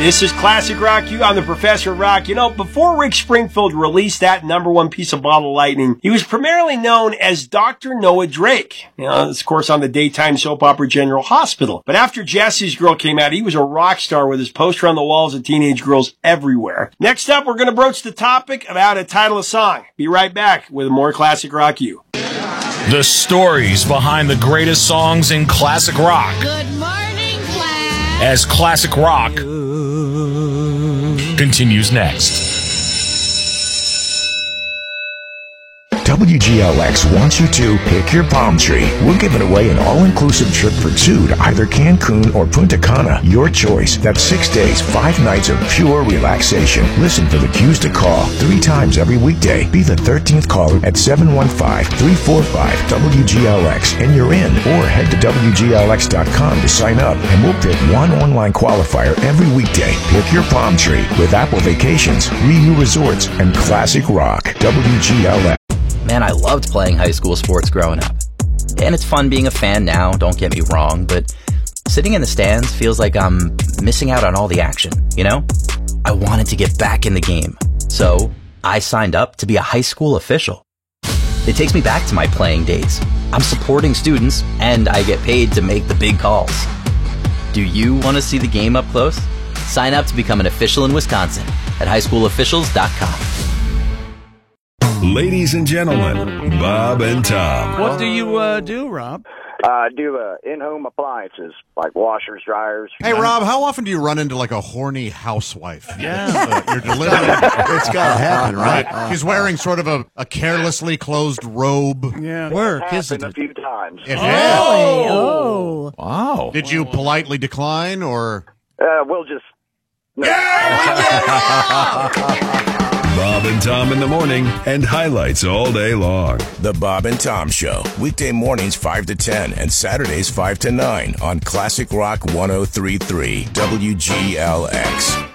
This is Classic Rock You. I'm the Professor of Rock. You know, before Rick Springfield released that #1 piece of Bottle Lightning, he was primarily known as Dr. Noah Drake. You know, of course, on the daytime soap opera General Hospital. But after Jesse's Girl came out, he was a rock star with his poster on the walls of teenage girls everywhere. Next up, we're going to broach the topic of how to title a song. Be right back with more Classic Rock You. The stories behind the greatest songs in classic rock. Good morning, class. As Classic Rock continues next. WGLX wants you to pick your palm tree. We're giving away an all-inclusive trip for two to either Cancun or Punta Cana. Your choice. That's 6 days, 5 nights of pure relaxation. Listen for the cues to call 3 times every weekday. Be the 13th caller at 715-345-WGLX and you're in. Or head to WGLX.com to sign up and we'll pick one online qualifier every weekday. Pick your palm tree with Apple Vacations, Renew Resorts, and Classic Rock. WGLX. Man, I loved playing high school sports growing up. And it's fun being a fan now, don't get me wrong, but sitting in the stands feels like I'm missing out on all the action, you know? I wanted to get back in the game, so I signed up to be a high school official. It takes me back to my playing days. I'm supporting students, and I get paid to make the big calls. Do you want to see the game up close? Sign up to become an official in Wisconsin at highschoolofficials.com. Ladies and gentlemen, Bob and Tom. What do you do, Rob? Do in-home appliances like washers, dryers. Hey, Rob, how often do you run into like a horny housewife? Yeah. You're delivering. It's got to happen, right? She's wearing sort of a carelessly closed robe. Yeah. Work, isn't it? A few times. It has. Oh. Wow. Did you politely decline or? We'll just. No. Bob and Tom in the morning and highlights all day long. The Bob and Tom Show. Weekday mornings 5 to 10 and Saturdays 5 to 9 on Classic Rock 103.3 WGLX.